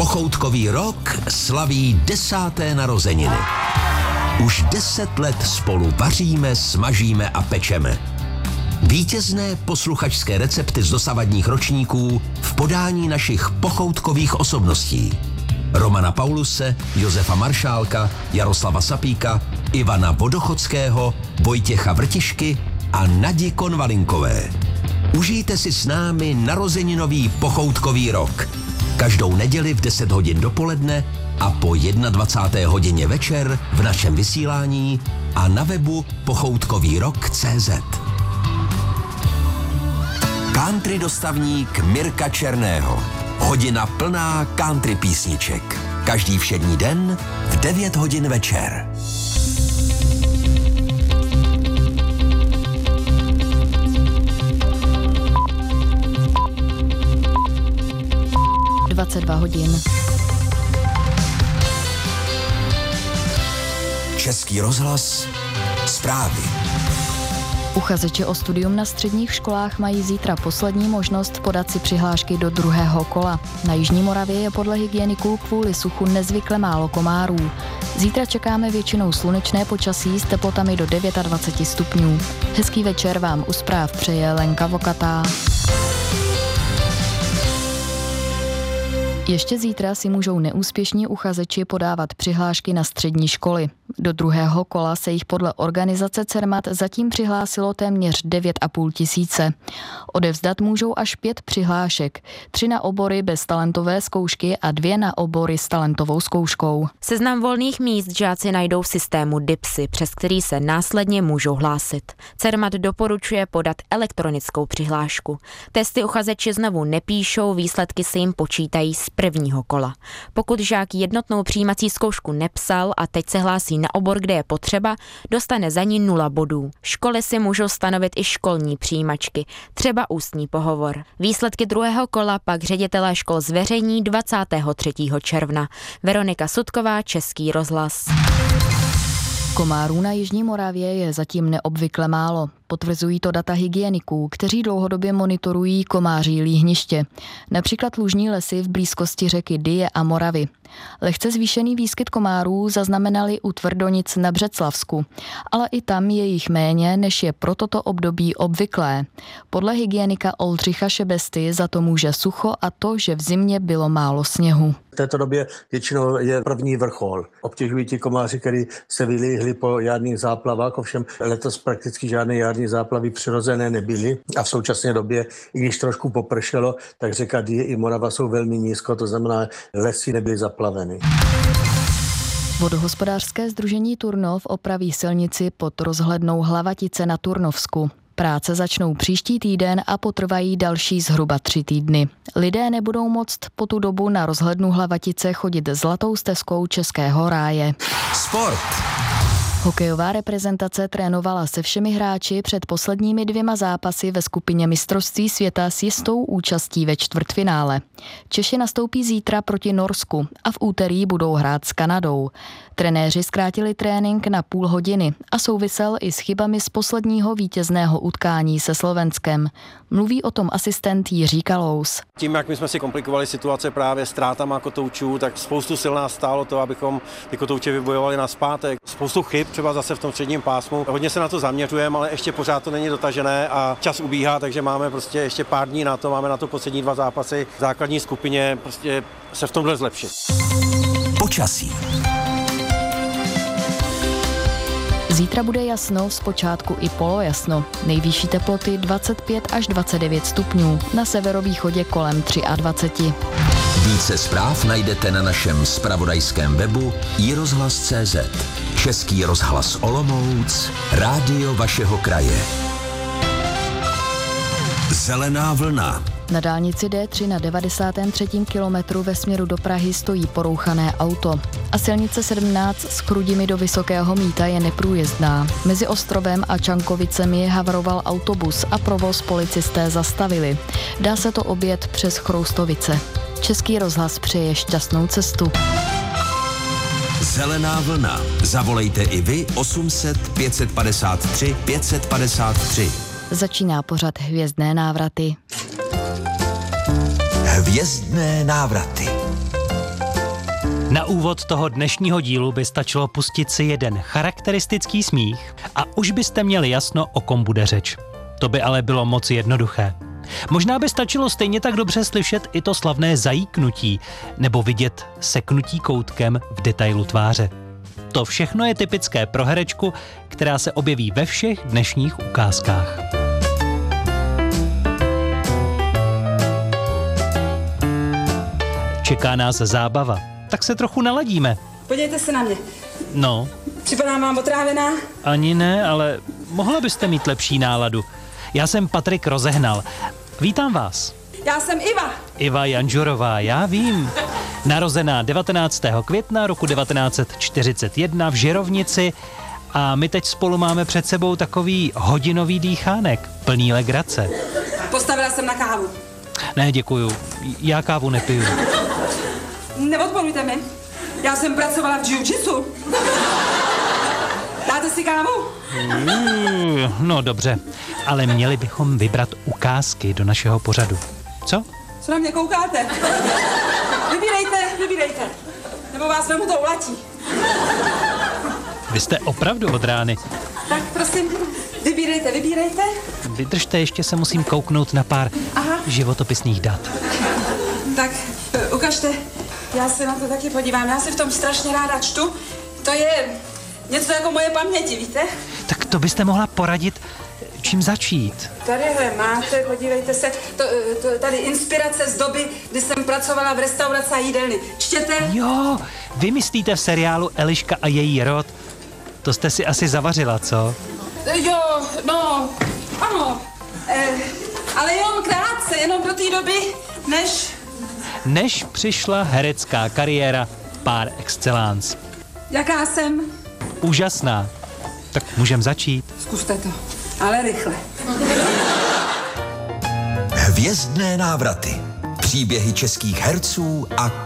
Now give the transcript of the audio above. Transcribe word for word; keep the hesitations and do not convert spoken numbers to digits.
Pochoutkový rok slaví desáté narozeniny. Už deset let spolu vaříme, smažíme a pečeme. Vítězné posluchačské recepty z dosavadních ročníků v podání našich pochoutkových osobností. Romana Pauluse, Josefa Maršálka, Jaroslava Sapíka, Ivana Vodochodského, Vojtěcha Vrtišky a Nadi Konvalinkové. Užijte si s námi narozeninový pochoutkový rok. Každou neděli v deset hodin dopoledne a po dvacáté jedné hodině večer v našem vysílání a na webu pochoutkový rok tečka cé zet. Country dostavník Mirka Černého. Hodina plná country písniček. Každý všední den v devět hodin večer. dvacet dva hodin. Český rozhlas, zprávy. Uchazeči o studium na středních školách mají zítra poslední možnost podat si přihlášky do druhého kola. Na Jižní Moravě je podle hygieniků kvůli suchu nezvykle málo komárů. Zítra čekáme většinou slunečné počasí s teplotami do dvacet devět stupňů. Hezký večer vám u zpráv přeje Lenka Vokatá. Ještě zítra si můžou neúspěšní uchazeči podávat přihlášky na střední školy. Do druhého kola se jich podle organizace Cermat zatím přihlásilo téměř devět a půl tisíce. Odevzdat můžou až pět přihlášek, tři na obory bez talentové zkoušky a dvě na obory s talentovou zkouškou. Seznam volných míst žáci najdou v systému DIPSy, přes který se následně můžou hlásit. Cermat doporučuje podat elektronickou přihlášku. Testy uchazeči znovu nepíšou, výsledky se jim počítají z prvního kola. Pokud žák jednotnou přijímací zkoušku nepsal a teď se hlásí na obor, kde je potřeba, dostane za ní nula bodů. Školy si můžou stanovit i školní přijímačky, třeba ústní pohovor. Výsledky druhého kola pak ředitelé škol zveřejní dvacátého třetího června. Veronika Sudková, Český rozhlas. Komárů na Jižní Moravě je zatím neobvykle málo. Potvrzují to data hygieniků, kteří dlouhodobě monitorují komáří líhniště. Například lužní lesy v blízkosti řeky Dyje a Moravy. Lehce zvýšený výskyt komárů zaznamenali u Tvrdonic na Břeclavsku, ale i tam je jich méně, než je pro toto období obvyklé. Podle hygienika Oldřicha Šebesty za to může sucho a to, že v zimě bylo málo sněhu. V této době většinou je první vrchol. Obtěžují ti komáři, kteří se vylíhli po jarních záplavách, ovšem letos prakticky žádné jarní záplavy přirozené nebyly a v současné době, i když trošku popršelo, tak řeka Dyje i Morava jsou velmi nízko, to znamená, lesy nebyly zaplaveny. Vodohospodářské sdružení Turnov opraví silnici pod rozhlednou Hlavatice na Turnovsku. Práce začnou příští týden a potrvají další zhruba tři týdny. Lidé nebudou moct po tu dobu na rozhlednu Hlavatice chodit zlatou stezkou Českého ráje. Sport. Hokejová reprezentace trénovala se všemi hráči před posledními dvěma zápasy ve skupině mistrovství světa s jistou účastí ve čtvrtfinále. Češi nastoupí zítra proti Norsku a v úterý budou hrát s Kanadou. Trenéři zkrátili trénink na půl hodiny a souvisel i s chybami z posledního vítězného utkání se Slovenskem. Mluví o tom asistent Jiří Kalous. Tím, jak my jsme si komplikovali situace právě ztrátama kotoučů, tak spoustu sil nás stálo to, abychom ty kotouče vybojovali nazpátek. Spoustu chyb třeba zase v tom středním pásmu. Hodně se na to zaměřujeme, ale ještě pořád to není dotažené a čas ubíhá, takže máme prostě ještě pár dní na to, máme na to poslední dva zápasy v základní skupině prostě se v tomhle zlepšit. Počasí. Zítra bude jasno, zpočátku i polojasno. Nejvyšší teploty dvacet pět až dvacet devět stupňů, na severovýchodě kolem dvacet tři. Více zpráv najdete na našem zpravodajském webu i rozhlas tečka cé zet. Český rozhlas Olomouc, rádio vašeho kraje. Zelená vlna. Na dálnici D tři na devadesátém třetím kilometru ve směru do Prahy stojí porouchané auto. A silnice sedmnáct s Chrudimi do Vysokého Mýta je neprůjezdná. Mezi Ostrovem a Čankovicemi havaroval autobus a provoz policisté zastavili. Dá se to objet přes Chroustovice. Český rozhlas přeje šťastnou cestu. Zelená vlna. Zavolejte i vy osm set pět padesát tři pět padesát tři. Začíná pořad Hvězdné návraty. Hvězdné návraty. Na úvod toho dnešního dílu by stačilo pustit si jeden charakteristický smích a už byste měli jasno, o kom bude řeč. To by ale bylo moc jednoduché. Možná by stačilo stejně tak dobře slyšet i to slavné zajíknutí nebo vidět seknutí koutkem v detailu tváře. To všechno je typické pro herečku, která se objeví ve všech dnešních ukázkách. Čeká nás zábava, tak se trochu naladíme. Podívejte se na mě. No. Připadám vám otrávená? Ani ne, ale mohla byste mít lepší náladu. Já jsem Patrik Rozehnal. Vítám vás. Já jsem Iva. Iva Janžurová, já vím. Narozená devatenáctého května roku devatenáct set čtyřicet jedna v Žirovnici a my teď spolu máme před sebou takový hodinový dýchánek, plný legrace. Postavila jsem na kávu. Ne, děkuju. Já kávu nepiju. Neodporujte mi. Já jsem pracovala v jiu-jitsu. Dáte si kávu? Mm, no dobře, ale měli bychom vybrat ukázky do našeho pořadu. Co? Co na mě koukáte? Vybírejte, vybírejte. Nebo vás vemu to ulatí. Vy jste opravdu od rány. Tak prosím, vybírejte, vybírejte. Vydržte, ještě se musím kouknout na pár Aha. životopisných dat. Tak ukažte, já se na to taky podívám. Já si v tom strašně ráda čtu. To je něco jako moje paměti, víte? Tak to byste mohla poradit, čím začít. Tadyhle máte, podívejte se, to, to, tady inspirace z doby, kdy jsem pracovala v restauraci a jídelny. Čtěte? Jo, vy myslíte v seriálu Eliška a její rod. To jste si asi zavařila, co? Jo, no, ano. Eh, ale jenom krátce, jenom do té doby, než... Než přišla herecká kariéra par excellence. Jaká jsem? Úžasná. Tak můžem začít. Zkuste to, ale rychle. Hvězdné návraty. Příběhy českých herců a